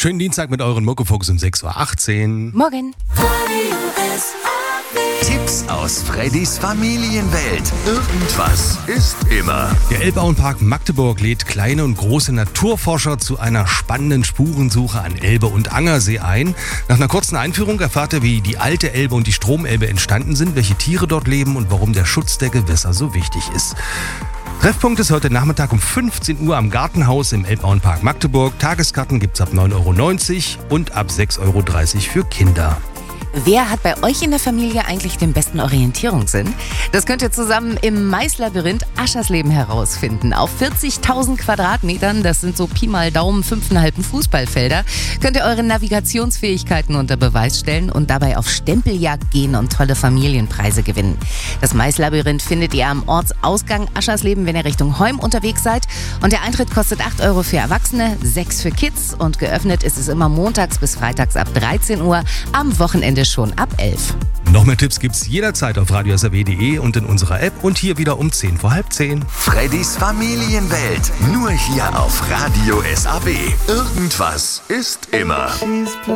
Schönen Dienstag mit euren Muckefuchs um 6.18 Uhr. Morgen. Tipps aus Freddys Familienwelt. Irgendwas ist immer. Der Elbauenpark Magdeburg lädt kleine und große Naturforscher zu einer spannenden Spurensuche an Elbe und Angersee ein. Nach einer kurzen Einführung erfahrt ihr, wie die alte Elbe und die Stromelbe entstanden sind, welche Tiere dort leben und warum der Schutz der Gewässer so wichtig ist. Treffpunkt ist heute Nachmittag um 15 Uhr am Gartenhaus im Elbauenpark Magdeburg. Tageskarten gibt's ab 9,90 € und ab 6,30 € für Kinder. Wer hat bei euch in der Familie eigentlich den besten Orientierungssinn? Das könnt ihr zusammen im Maislabyrinth Aschersleben herausfinden. Auf 40.000 Quadratmetern, das sind so Pi mal Daumen 5,5 Fußballfelder, könnt ihr eure Navigationsfähigkeiten unter Beweis stellen und dabei auf Stempeljagd gehen und tolle Familienpreise gewinnen. Das Maislabyrinth findet ihr am Ortsausgang Aschersleben, wenn ihr Richtung Heum unterwegs seid. Und der Eintritt kostet 8 € für Erwachsene, 6 für Kids und geöffnet ist es immer montags bis freitags ab 13 Uhr, am Wochenende schon ab 11. Noch mehr Tipps gibt's jederzeit auf radiosrw.de und in unserer App und hier wieder um 10:10. Freddys Familienwelt. Nur hier auf Radio SAW. Irgendwas ist immer.